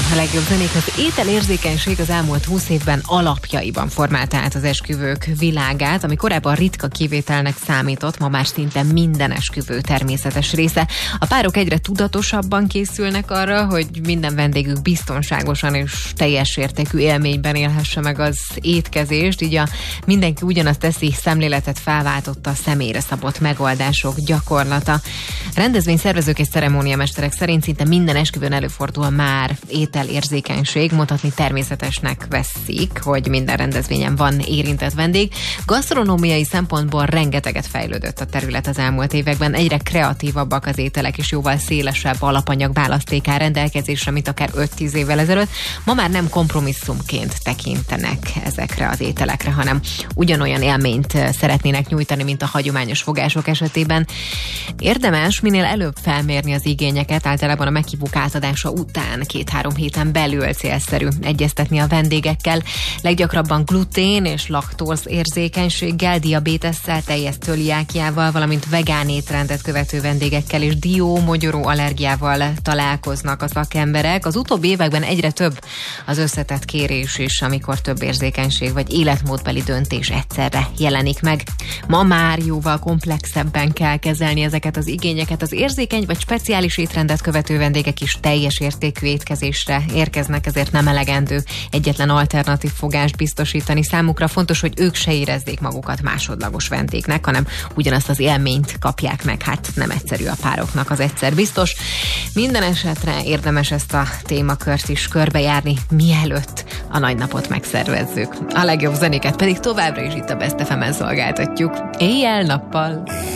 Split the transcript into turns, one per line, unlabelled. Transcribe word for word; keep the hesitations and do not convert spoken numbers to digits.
a legjobb zenék. Az ételérzékenység az elmúlt húsz évben alapjaiban formálta át az esküvők világát, ami korábban ritka kivételnek számított, ma már szinte minden esküvő természetes része. A párok egyre tudatosabban készülnek arra, hogy minden vendégük biztonságosan és teljes értékű élményben élhesse meg az étkezést, így a mindenki ugyanazt teszi szemléletet felváltotta a személyre szabott megoldások gyakorlata. A rendezvényszervezők és ceremóniamesterek szerint szinte minden esküvőn előfordul már ételérzékenység, mondhatni természetesnek veszik, hogy minden rendezvényen van érintett vendég. Gasztronómiai szempontból rengeteget fejlődött a terület az elmúlt években, egyre kreatívabbak az ételek és jóval szélesebb alapanyag választék áll rendelkezésre, mint akár öt-tíz évvel ezelőtt. Ma már nem kompromisszumként tekintenek ezekre az ételekre, hanem ugyanolyan élményt szeretnének nyújtani, mint a hagyományos fogások esetében. Érdemes minél előbb felmérni az igényeket, általában a meghívók átadása után két-három héten belül célszerű egyeztetni a vendégekkel. Leggyakrabban glutén és laktóz érzékenységgel, diabétesszel, teljes cöliákiával, valamint vegán étrendet követő vendégekkel és dió, mogyoró allergiával találkoznak a szakemberek. Az utóbbi években egyre több az összetett kérés is, amikor több érzékenység vagy életmódbeli döntés egyszerre jelenik meg. Ma már jóval komplexebben kell kezelni ezeket az igényeket. Az érzékeny vagy speciális étrendet követő vendégek is teljes értékű étkezésre érkeznek, ezért nem elegendő egyetlen alternatív fogást biztosítani számukra. Fontos, hogy ők se érezzék magukat másodlagos vendégnek, hanem ugyanazt az élményt kapják meg. Hát nem egyszerű a pároknak, az egyszer biztos. Minden esetre érdemes ezt a témakört is körbejárni, mielőtt a nagy napot megszervezzük. A legjobb zenéket pedig továbbra is itt a Best ef emen szolgáltatjuk. Éjjel-nappal!